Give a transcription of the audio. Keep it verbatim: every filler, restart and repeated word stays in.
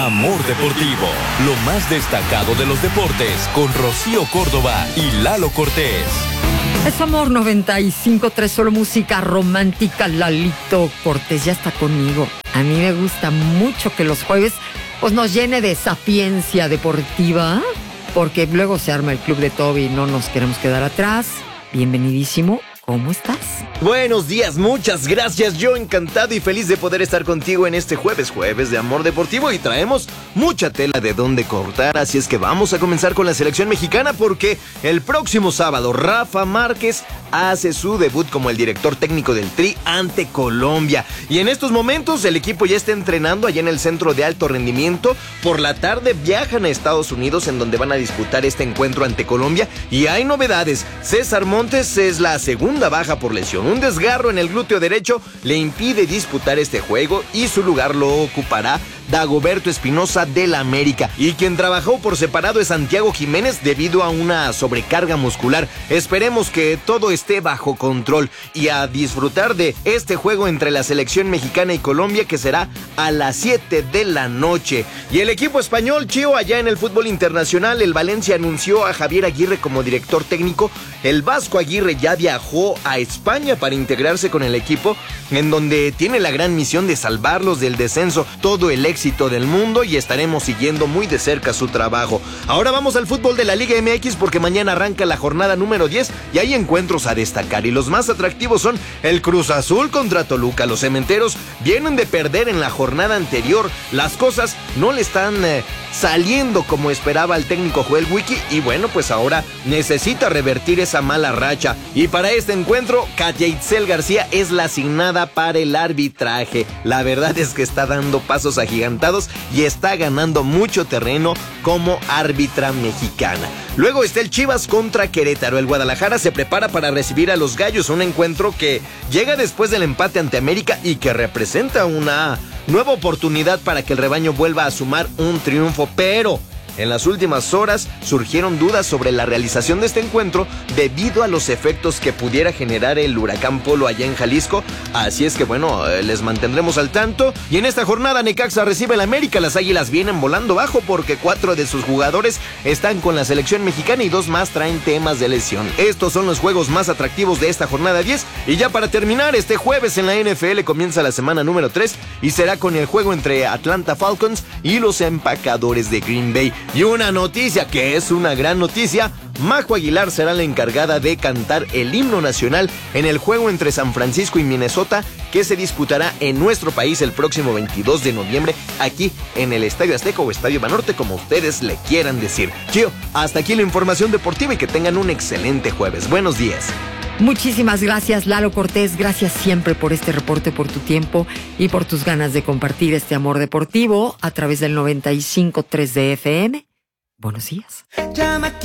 Amor Deportivo, lo más destacado de los deportes, con Rocío Córdoba y Lalo Cortés. Es Amor noventa y cinco punto tres, solo música romántica. Lalito Cortés ya está conmigo. A mí me gusta mucho que los jueves pues nos llene de sapiencia deportiva, porque luego se arma el club de Toby y no nos queremos quedar atrás. Bienvenidísimo. ¿Cómo estás? Buenos días, muchas gracias. Yo encantado y feliz de poder estar contigo en este jueves, jueves de Amor Deportivo, y traemos mucha tela de dónde cortar, así es que vamos a comenzar con la selección mexicana porque el próximo sábado Rafa Márquez hace su debut como el director técnico del Tri ante Colombia, y en estos momentos el equipo ya está entrenando allá en el centro de alto rendimiento. Por la tarde viajan a Estados Unidos, en donde van a disputar este encuentro ante Colombia, y hay novedades. César Montes es la segunda baja por lesión. Un desgarro en el glúteo derecho le impide disputar este juego y su lugar lo ocupará Dagoberto Espinosa del América, y quien trabajó por separado es Santiago Jiménez debido a una sobrecarga muscular. Esperemos que todo esté bajo control y a disfrutar de este juego entre la selección mexicana y Colombia, que será a las siete de la noche. Y el equipo español, Chío, allá en el fútbol internacional, el Valencia anunció a Javier Aguirre como director técnico. El Vasco Aguirre ya viajó a España para integrarse con el equipo, en donde tiene la gran misión de salvarlos del descenso. Todo el éxito del mundo, y estaremos siguiendo muy de cerca su trabajo. Ahora vamos al fútbol de la Liga M X, porque mañana arranca la jornada número diez y hay encuentros a destacar, y los más atractivos son el Cruz Azul contra Toluca. Los cementeros vienen de perder en la jornada anterior, las cosas no le están eh, saliendo como esperaba el técnico Joel Wiki, y bueno, pues ahora necesita revertir esa mala racha, y para este encuentro Katia Itzel García es la asignada para el arbitraje. La verdad es que está dando pasos agigantados y está ganando mucho terreno como árbitra mexicana. Luego está el Chivas contra Querétaro. El Guadalajara se prepara para recibir a los Gallos, un encuentro que llega después del empate ante América y que representa una nueva oportunidad para que el rebaño vuelva a sumar un triunfo, pero en las últimas horas surgieron dudas sobre la realización de este encuentro debido a los efectos que pudiera generar el huracán Polo allá en Jalisco. Así es que bueno, les mantendremos al tanto. Y en esta jornada Necaxa recibe al América. Las Águilas vienen volando bajo porque cuatro de sus jugadores están con la selección mexicana y dos más traen temas de lesión. Estos son los juegos más atractivos de esta jornada diez. Y ya para terminar, este jueves en la N F L comienza la semana número tres y será con el juego entre Atlanta Falcons y los Empacadores de Green Bay. Y una noticia que es una gran noticia: Majo Aguilar será la encargada de cantar el himno nacional en el juego entre San Francisco y Minnesota, que se disputará en nuestro país el próximo veintidós de noviembre, aquí en el Estadio Azteca o Estadio Banorte, como ustedes le quieran decir. Chío, hasta aquí la información deportiva y que tengan un excelente jueves. Buenos días. Muchísimas gracias, Lalo Cortés. Gracias siempre por este reporte, por tu tiempo y por tus ganas de compartir este amor deportivo a través del noventa y cinco punto tres de F M. Buenos días.